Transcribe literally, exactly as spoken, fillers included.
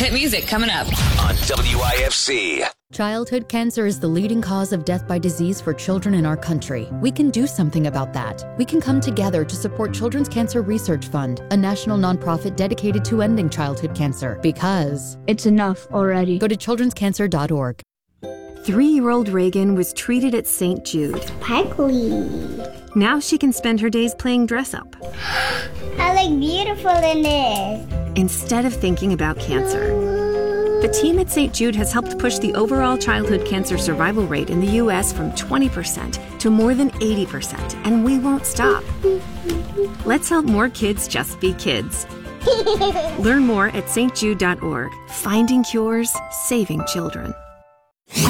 Hit music coming up on W I F C. Childhood cancer is the leading cause of death by disease for children in our country. We can do something about that. We can come together to support Children's Cancer Research Fund, a national nonprofit dedicated to ending childhood cancer. Because it's enough already. Go to children's cancer dot org. Three-year-old Reagan was treated at Saint Jude. Sparkly. Now she can spend her days playing dress-up. I look beautiful in this. Instead of thinking about cancer. The team at Saint Jude has helped push the overall childhood cancer survival rate in the U S from twenty percent to more than eighty percent, and we won't stop. Let's help more kids just be kids. Learn more at s t jude dot org. Finding cures, saving children.